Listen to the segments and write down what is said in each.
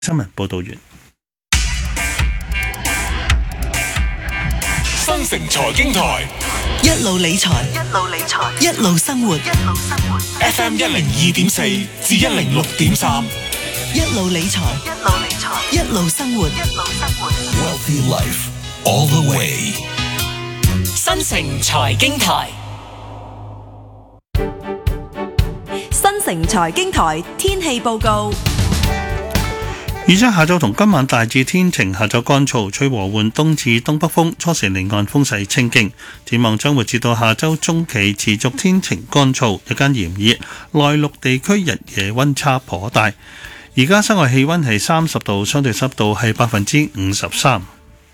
新聞報導完。 新城財經台一路理財，一路生活。 FM 102.4至106.3， 一路理財，一路生活。 Wealthy Life all the way。 新城財經台， 新城財經台天氣報告。 預測下晝同今晚大致天晴，下晝乾燥，吹和緩東至東北風，初時離岸風勢清勁。展望週末至到下週中期持續天晴乾燥，日間炎熱，內陸地區日夜溫差頗大。而家室外氣溫係30度，相對濕度係53%。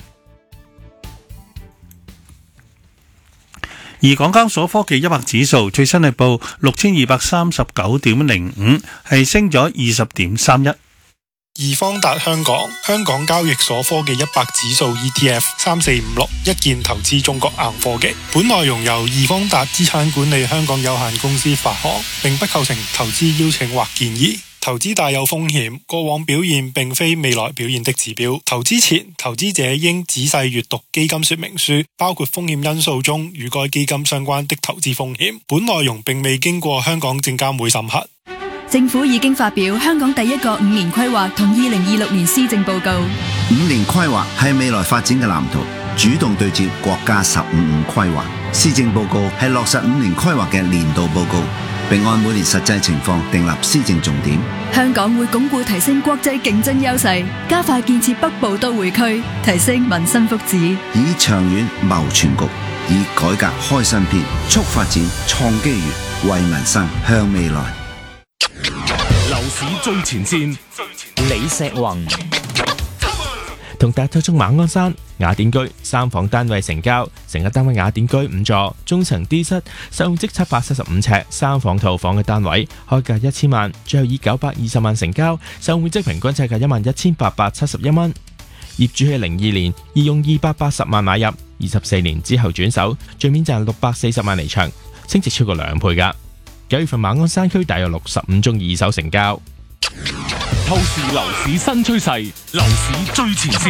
而港交所科技100指數最新係報6239.05，係升咗20.31。 易方達香港交易所科技100指數 ETF 3456一鍵投資中國硬科技。本內容由易方達資產管理香港有限公司發行，並不構成投資邀請或建議。投資大有風險，過往表現並非未來表現的指標。投資前，投資者應仔細閱讀基金說明書，包括風險因素中與該基金相關的投資風險。本內容並未經過香港證監會審核。 政府已經發表香港第一個5年規劃同2026年施政報告。 5年規劃係未來發展嘅藍圖，主動對接國家15規劃。施政報告係落實5年規劃嘅年度報告，並按每年實際情況訂立施政重點。 香港會鞏固提升國際競爭優勢，加快建設北部都會區，提升民生福祉， 以長遠謀全局，以改革開新篇，促發展創機遇，為民生向未來。 樓市最前線， 李石宏同大家推出馬鞍山雅典居3房單位成交，成個單位雅典居5座，中層 D 室，實用積775尺3房套房嘅單位，開價1000萬，最後以920萬成交，實用面積平均尺價11871蚊。業主喺02年已用280萬買入，24年之後轉手，最面賺640萬離場，升值超過2倍㗎。9月份馬鞍山區大約65宗二手成交。 透視樓市新趨勢，樓市最前線。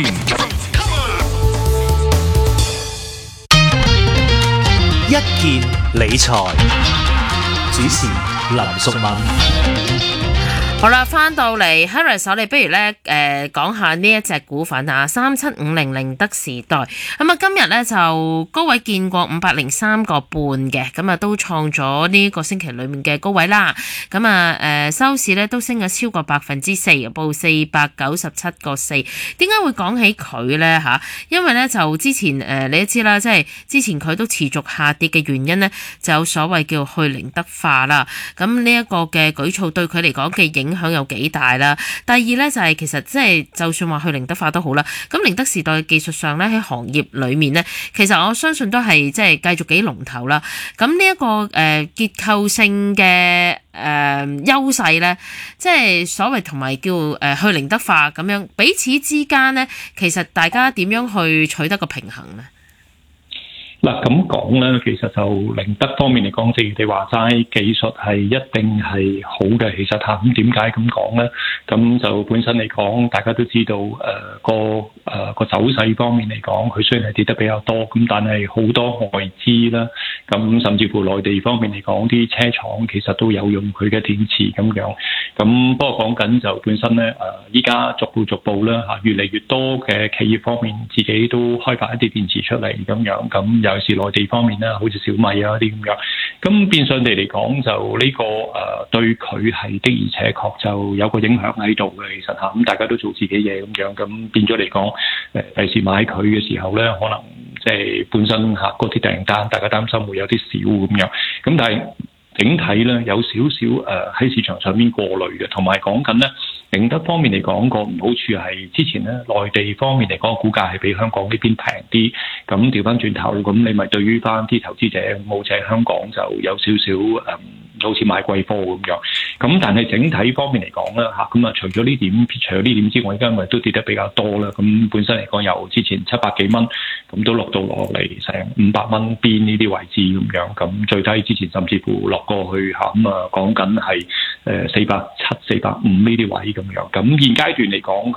一鍵理財，主持林淑敏。 好啦，翻到嚟 Harris， 我哋不如咧講下呢一隻股份啊，37500德時代。咁啊，今日咧就高位見過503個半嘅，咁啊都創咗呢個星期裏面嘅高位啦。咁啊收市咧都升咗超過4%，報497個4。點解會講起佢咧嚇？因為咧就之前你都知啦，即係之前佢都持續下跌嘅原因咧，就有所謂叫去零德化啦。咁呢一個嘅舉措對佢嚟講嘅影響有幾大啦？第二咧就係其實即係就算話去寧德化都好啦，咁寧德時代技術上咧喺行業裏面咧，其實我相信都係即係繼續幾龍頭啦。咁呢一個結構性嘅優勢咧，即係所謂同埋叫去寧德化咁樣，彼此之間咧，其實大家點樣去取得個平衡咧？ 嗱，咁講咧，其實就寧德方面嚟講，正如你話齋，技術係一定係好嘅。其實嚇，咁點解咁講咧？咁就本身嚟講，大家都知道個走勢方面嚟講，佢雖然係跌得比較多，咁但係好多外資啦，咁甚至乎內地方面嚟講，啲車廠其實都有用佢嘅電池咁樣。咁不過講緊就本身咧，依家逐步啦嚇，越嚟越多嘅企業方面自己都開發一啲電池出嚟咁樣。咁尤其是內地方面啦，好似小米啊啲咁樣。咁變相地嚟講，就呢個對佢係的而且確就有個影響喺度嘅。其實嚇，咁大家都做自己嘢咁樣，咁變咗嚟講，第時買佢嘅時候咧，可能即係本身嚇嗰啲訂單，大家擔心會有啲少咁樣。咁但係整體咧有少少喺市場上面過濾嘅，同埋講緊咧。寧德方面嚟講個唔好處係之前咧內地方面嚟講股價係比香港呢邊平啲，咁調翻轉頭咁你咪對於翻啲投資者冇喺香港就有少少好似買貴貨咁樣。咁但係整體方面嚟講啦嚇，咁啊除咗呢點之外，因為都跌得比較多啦。咁本身嚟講由之前700幾蚊，咁都落嚟成500蚊邊呢啲位置咁樣。咁最低之前甚至乎落過去嚇，咁啊講緊係470、450呢啲位咁樣。咁現階段嚟講。